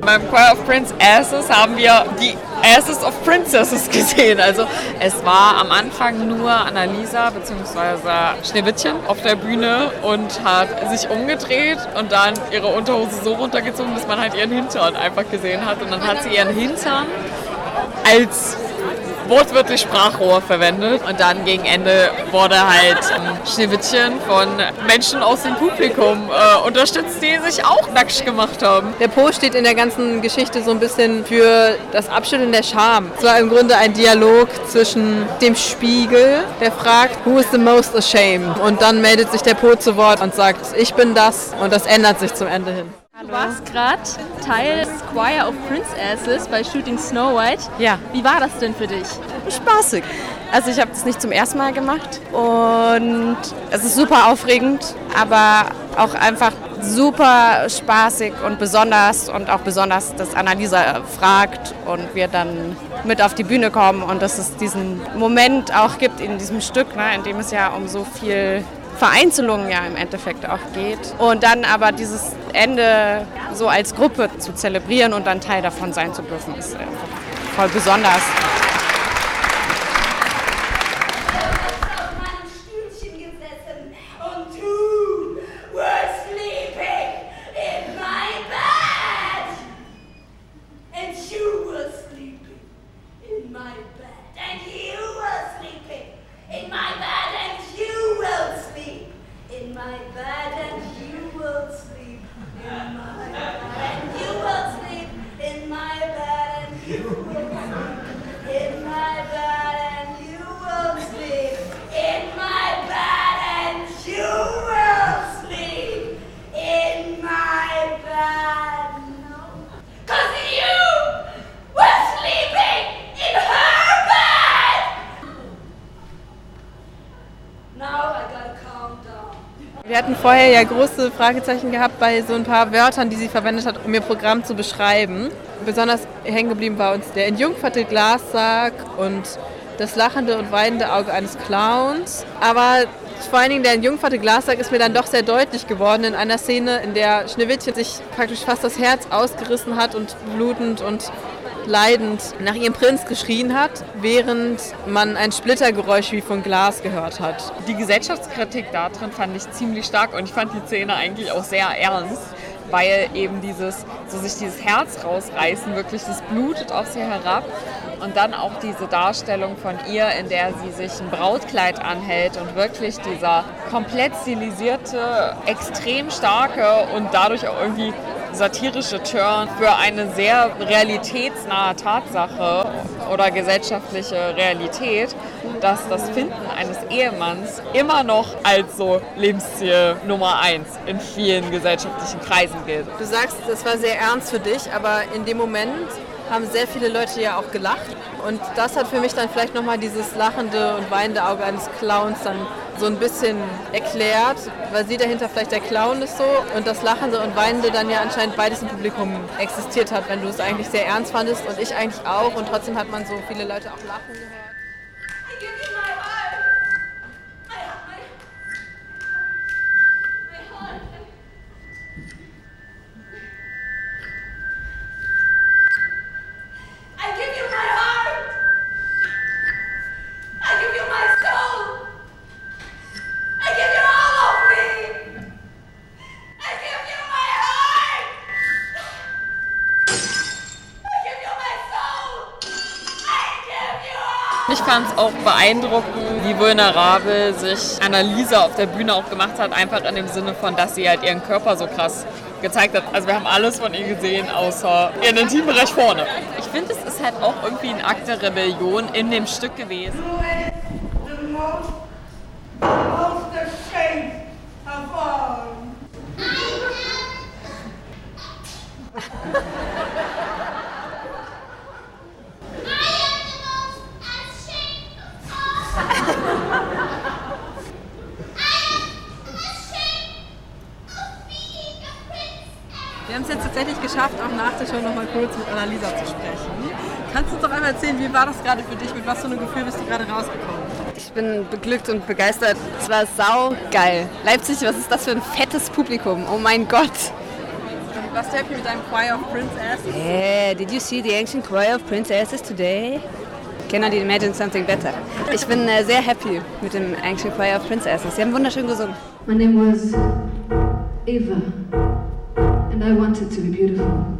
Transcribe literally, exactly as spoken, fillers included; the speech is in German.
Beim Choir of Princesses haben wir die Asses of Princesses gesehen. Also es war am Anfang nur Annalisa bzw. Schneewittchen auf der Bühne und hat sich umgedreht und dann ihre Unterhose so runtergezogen, dass man halt ihren Hintern einfach gesehen hat. Und dann hat sie ihren Hintern als wortwörtlich Sprachrohr verwendet und dann gegen Ende wurde halt ähm, Schneewittchen von Menschen aus dem Publikum äh, unterstützt, die sich auch nackig gemacht haben. Der Po steht in der ganzen Geschichte so ein bisschen für das Abschütteln der Scham. Es war im Grunde ein Dialog zwischen dem Spiegel, der fragt, who is the most ashamed? Und dann meldet sich der Po zu Wort und sagt, ich bin das, und das ändert sich zum Ende hin. Du warst gerade Teil des Choir of Princesses bei Shooting Snow White. Ja. Wie war das denn für dich? Spaßig. Also ich habe das nicht zum ersten Mal gemacht und es ist super aufregend, aber auch einfach super spaßig und besonders und auch besonders, dass Annalisa fragt und wir dann mit auf die Bühne kommen und dass es diesen Moment auch gibt in diesem Stück, ne, in dem es ja um so viel Vereinzelungen ja im Endeffekt auch geht. Und dann aber dieses Ende so als Gruppe zu zelebrieren und dann Teil davon sein zu dürfen, ist einfach voll besonders. Wir hatten vorher ja große Fragezeichen gehabt bei so ein paar Wörtern, die sie verwendet hat, um ihr Programm zu beschreiben. Besonders hängen geblieben war uns der entjungferte Glassack und das lachende und weinende Auge eines Clowns. Aber vor allen Dingen der entjungferte Glassack ist mir dann doch sehr deutlich geworden in einer Szene, in der Schneewittchen sich praktisch fast das Herz ausgerissen hat und blutend und leidend nach ihrem Prinz geschrien hat, während man ein Splittergeräusch wie von Glas gehört hat. Die Gesellschaftskritik da drin fand ich ziemlich stark und ich fand die Szene eigentlich auch sehr ernst, weil eben dieses, so sich dieses Herz rausreißen, wirklich, das blutet auf sie herab. Und dann auch diese Darstellung von ihr, in der sie sich ein Brautkleid anhält und wirklich dieser komplett stilisierte, extrem starke und dadurch auch irgendwie satirische Turn für eine sehr realitätsnahe Tatsache oder gesellschaftliche Realität, dass das Finden eines Ehemanns immer noch als so Lebensziel Nummer eins in vielen gesellschaftlichen Kreisen gilt. Du sagst, das war sehr ernst für dich, aber in dem Moment haben sehr viele Leute ja auch gelacht. Und das hat für mich dann vielleicht nochmal dieses lachende und weinende Auge eines Clowns dann so ein bisschen erklärt, weil sie dahinter vielleicht der Clown ist so und das lachende und weinende dann ja anscheinend beides im Publikum existiert hat, wenn du es eigentlich sehr ernst fandest und ich eigentlich auch und trotzdem hat man so viele Leute auch lachen gehört. Ich fand es auch beeindruckend, wie vulnerabel sich Annalisa auf der Bühne auch gemacht hat, einfach in dem Sinne von, dass sie halt ihren Körper so krass gezeigt hat. Also wir haben alles von ihr gesehen, außer ihren Intimbereich vorne. Ich finde, es ist halt auch irgendwie ein Akt der Rebellion in dem Stück gewesen. Wir haben es jetzt tatsächlich geschafft, auch nach der Show noch mal kurz mit Annalisa zu sprechen. Kannst du uns doch einmal erzählen, wie war das gerade für dich? Mit was für einem Gefühl bist du gerade rausgekommen? Ich bin beglückt und begeistert. Es war saugeil. Leipzig, was ist das für ein fettes Publikum? Oh mein Gott. Warst du happy mit deinem Choir of Princesses? Yeah, did you see the ancient choir of princesses today? Cannot imagine something better. Ich bin äh, sehr happy mit dem Ancient Choir of Princesses. Sie haben wunderschön gesungen. My name was Eva, and I wanted to be beautiful.